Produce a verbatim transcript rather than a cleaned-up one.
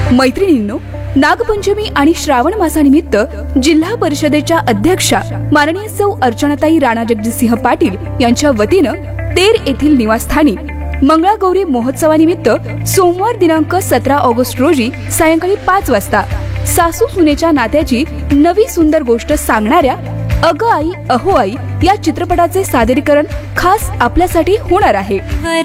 मैत्रिणींनो, नागपंचमी आणि श्रावण मासानिमित्त जिल्हा परिषदेच्या अध्यक्षा माननीय सौ अर्चनाताई राणा जगजितसिंह पाटील यांच्या वतीनं तेर येथील निवासस्थानी मंगळागौरी महोत्सवानिमित्त सोमवार दिनांक सतरा ऑगस्ट रोजी सायंकाळी पाच वाजता सासू सुनेच्या नात्याची नवी सुंदर गोष्ट सांगणाऱ्या अग आई अहो आई या चित्रपटाचे सादरीकरण खास आपल्यासाठी होणार आहे।